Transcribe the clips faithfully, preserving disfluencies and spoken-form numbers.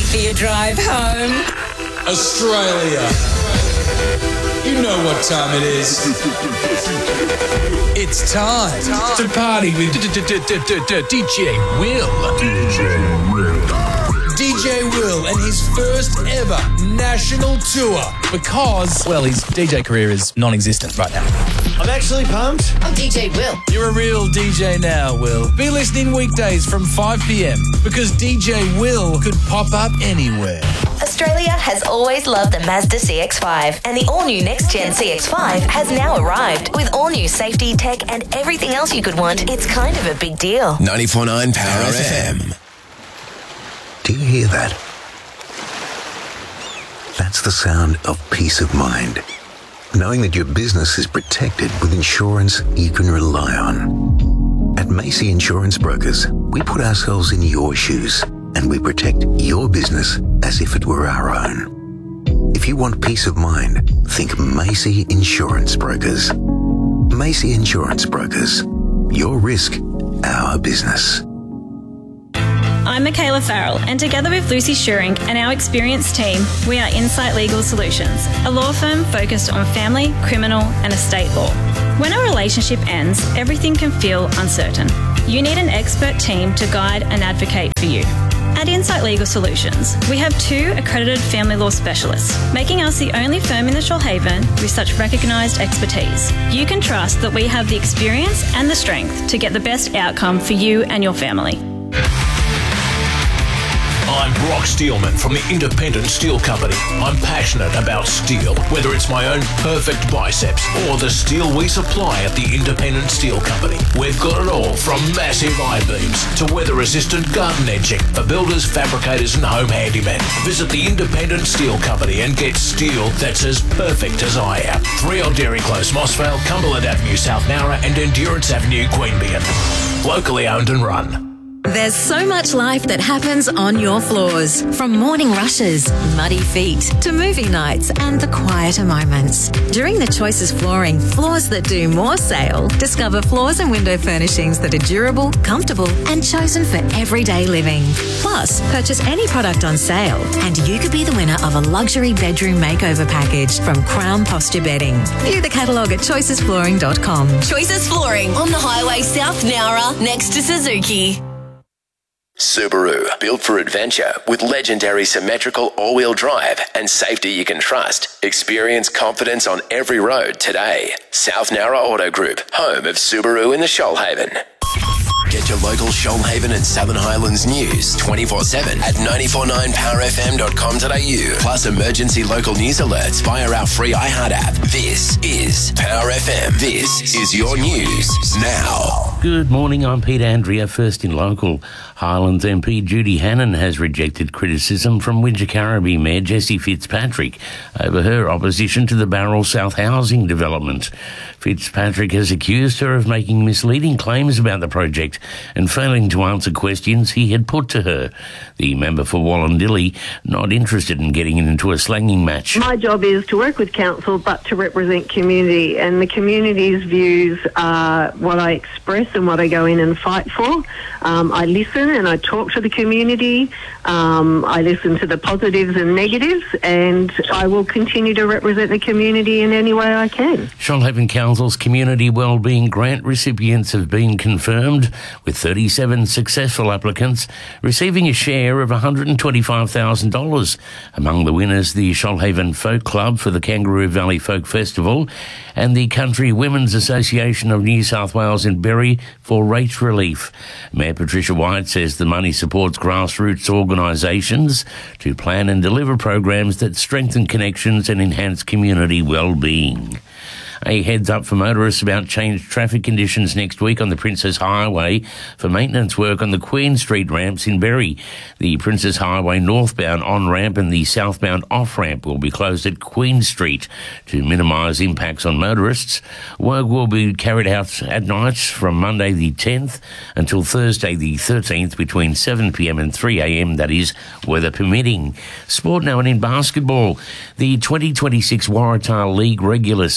for your drive home? Australia. You know what time it is. It's time to party with D J Will. D J Will. D J Will and his first ever national tour because, well, his D J career is non-existent right now. I'm actually pumped. I'm D J Will. You're a real D J now, Will. Be listening weekdays from five p.m. because D J Will could pop up anywhere. Australia has always loved the Mazda C X five, and the all-new next-gen C X five has now arrived. With all-new safety, tech, and everything else you could want, it's kind of a big deal. ninety-four point nine Power F M. Do you hear that? That's the sound of peace of mind. Knowing that your business is protected with insurance you can rely on. At Macy Insurance Brokers, we put ourselves in your shoes and we protect your business as if it were our own. If you want peace of mind, think Macy Insurance Brokers. Macy Insurance Brokers. Your risk, our business. I'm Michaela Farrell, and together with Lucy Schuring and our experienced team, we are Insight Legal Solutions, a law firm focused on family, criminal and estate law. When a relationship ends, everything can feel uncertain. You need an expert team to guide and advocate for you. At Insight Legal Solutions, we have two accredited family law specialists, making us the only firm in the Shoalhaven with such recognised expertise. You can trust that we have the experience and the strength to get the best outcome for you and your family. I'm Brock Steelman from the Independent Steel Company. I'm passionate about steel, whether it's my own perfect biceps or the steel we supply at the Independent Steel Company. We've got it all from massive I-beams to weather-resistant garden edging for builders, fabricators and home handymen. Visit the Independent Steel Company and get steel that's as perfect as I am. three L Dairy Close, Mossvale, Cumberland Avenue, South Nowra and Endurance Avenue, Queanbeyan. Locally owned and run. There's so much life that happens on your floors. From morning rushes, muddy feet, to movie nights and the quieter moments. During the Choices Flooring Floors That Do More sale, discover floors and window furnishings that are durable, comfortable and chosen for everyday living. Plus, purchase any product on sale and you could be the winner of a luxury bedroom makeover package from Crown Posture Bedding. View the catalogue at choices flooring dot com. Choices Flooring on the highway South Nowra next to Suzuki. Subaru, built for adventure with legendary symmetrical all-wheel drive and safety you can trust. Experience confidence on every road today. South Nowra Auto Group, home of Subaru in the Shoalhaven. Get your local Shoalhaven and Southern Highlands news twenty-four seven at nine four nine power f m dot com dot a u. Plus emergency local news alerts via our free iHeart app. This is Power F M. This is your news now. Good morning, I'm Peter Andrea. First in local. Highlands M P Judy Hannan has rejected criticism from Wingecarribee Mayor Jessie Fitzpatrick over her opposition to the Barrel South housing development. Fitzpatrick has accused her of making misleading claims about the project and failing to answer questions he had put to her. The member for Wallandilly not interested in getting into a slanging match. My job is to work with council but to represent community, and the community's views are what I express and what I go in and fight for. Um, I listen and I talk to the community. Um, I listen to the positives and negatives, and I will continue to represent the community in any way I can. Shoalhaven Council's Community Wellbeing Grant recipients have been confirmed, with thirty-seven successful applicants receiving a share of one hundred twenty-five thousand dollars. Among the winners, the Shoalhaven Folk Club for the Kangaroo Valley Folk Festival and the Country Women's Association of New South Wales in Berry for rate relief. Mayor Patricia White says the money supports grassroots organisations to plan and deliver programs that strengthen connections and enhance community well-being. A heads up for motorists about changed traffic conditions next week on the Princes Highway for maintenance work on the Queen Street ramps in Berry. The Princes Highway northbound on-ramp and the southbound off-ramp will be closed at Queen Street to minimise impacts on motorists. Work will be carried out at night from Monday the tenth until Thursday the thirteenth between seven p m and three a m, that is, weather permitting. Sport now, and in basketball, the twenty twenty-six Waratah League regular season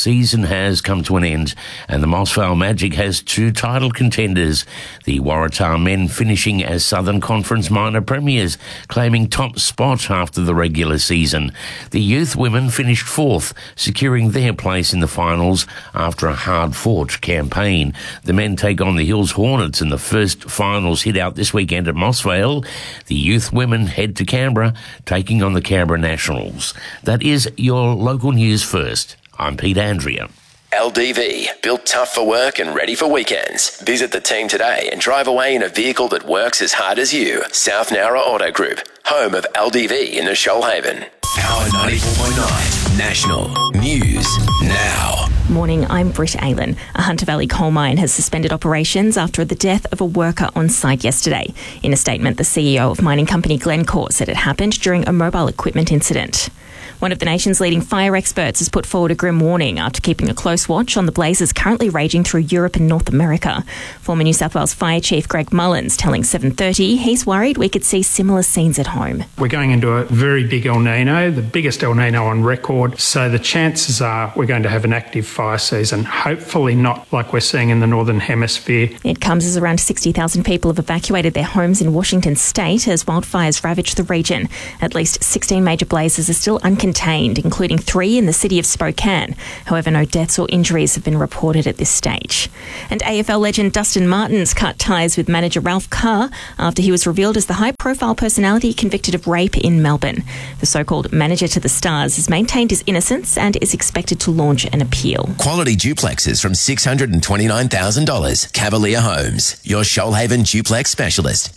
has come to an end, and the Mossvale Magic has two title contenders. The Waratah men finishing as Southern Conference minor premiers, claiming top spot after the regular season. The youth women finished fourth, securing their place in the finals after a hard-fought campaign. The men take on the Hills Hornets in the first finals hit out this weekend at Mossvale. The youth women head to Canberra, taking on the Canberra Nationals. That is your local news first. I'm Pete Andrea. L D V, built tough for work and ready for weekends. Visit the team today and drive away in a vehicle that works as hard as you. South Nowra Auto Group, home of L D V in the Shoalhaven. Power ninety-four point nine, National News Now. Morning, I'm Britt Aylen. A Hunter Valley coal mine has suspended operations after the death of a worker on site yesterday. In a statement, the C E O of mining company Glencore said it happened during a mobile equipment incident. One of the nation's leading fire experts has put forward a grim warning after keeping a close watch on the blazes currently raging through Europe and North America. Former New South Wales Fire Chief Greg Mullins telling seven thirty he's worried we could see similar scenes at home. We're going into a very big El Nino, the biggest El Nino on record, so the chances are we're going to have an active fire season, hopefully not like we're seeing in the Northern Hemisphere. It comes as around sixty thousand people have evacuated their homes in Washington state as wildfires ravage the region. At least sixteen major blazes are still uncontained, including three in the city of Spokane. However, no deaths or injuries have been reported at this stage. And A F L legend Dustin Martin's cut ties with manager Ralph Carr after he was revealed as the high-profile personality convicted of rape in Melbourne. The so-called manager to the Stars has maintained his innocence and is expected to launch an appeal. Quality duplexes from six hundred twenty-nine thousand dollars. Cavalier Homes, your Shoalhaven duplex specialist.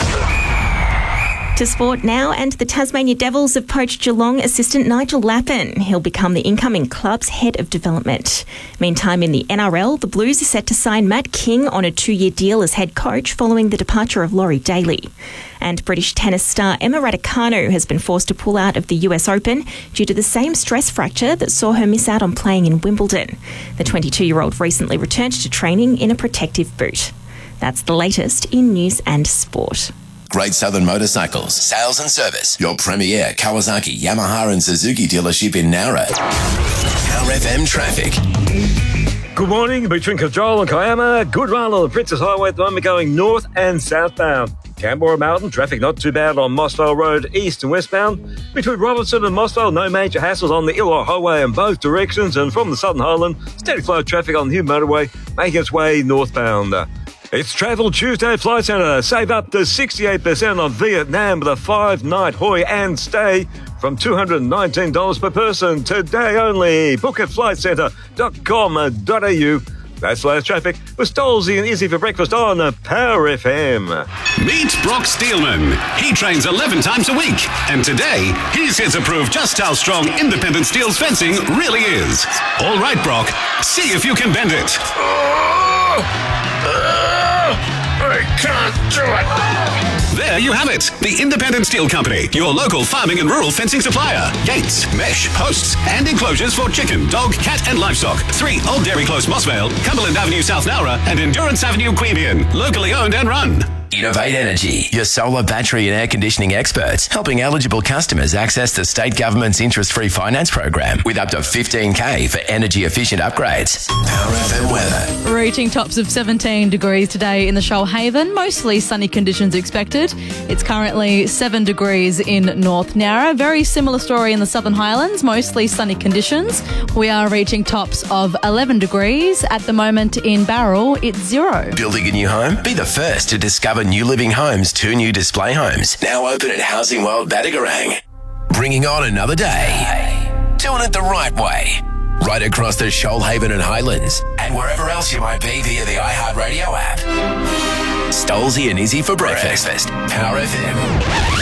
To sport now, and the Tasmania Devils have poached Geelong assistant Nigel Lappin. He'll become the incoming club's head of development. Meantime, in the N R L, the Blues are set to sign Matt King on a two-year deal as head coach following the departure of Laurie Daly. And British tennis star Emma Raducanu has been forced to pull out of the U S Open due to the same stress fracture that saw her miss out on playing in Wimbledon. The twenty-two-year-old recently returned to training in a protective boot. That's the latest in news and sport. Great Southern Motorcycles, sales and service. Your premier Kawasaki, Yamaha and Suzuki dealership in Nowra. Power F M traffic. Good morning, between Kajol and Kiama. Good run on the Princess Highway at the moment going north and southbound. Canberra Mountain, traffic not too bad on Mossvale Road east and westbound. Between Robertson and Mossvale, no major hassles on the Illawarra Highway in both directions. And from the Southern Highland, steady flow of traffic on the Hume Motorway making its way northbound. It's Travel Tuesday Flight Centre. Save up to sixty-eight percent on Vietnam with a five-night Hoi and stay from two hundred nineteen dollars per person. Today only. Book at flight centre dot com dot a u. That's the latest traffic with Stolzy and Izzy for breakfast on Power F M. Meet Brock Steelman. He trains eleven times a week. And today, he's here to prove just how strong Independent Steel's fencing really is. All right, Brock. See if you can bend it. I can't do it. There you have it. The Independent Steel Company, your local farming and rural fencing supplier. Gates, mesh, posts, and enclosures for chicken, dog, cat, and livestock. Three Old Dairy Close, Mossvale, Cumberland Avenue, South Nowra, and Endurance Avenue, Queanbeyan. Locally owned and run. Innovate Energy, your solar, battery and air conditioning experts, helping eligible customers access the state government's interest-free finance program with up to fifteen K for energy-efficient upgrades. Power F M weather. Reaching tops of seventeen degrees today in the Shoalhaven. Mostly sunny conditions expected. It's currently seven degrees in North Nowra. Very similar story in the Southern Highlands. Mostly sunny conditions. We are reaching tops of eleven degrees. At the moment in Barrel, it's zero. Building a new home? Be the first to discover New Living Homes, two new display homes, now open at Housing World Badagarang. Bringing on another day. Doing it the right way. Right across the Shoalhaven and Highlands, and wherever else you might be via the iHeartRadio app. Stolzy and Izzy for breakfast. Power F M.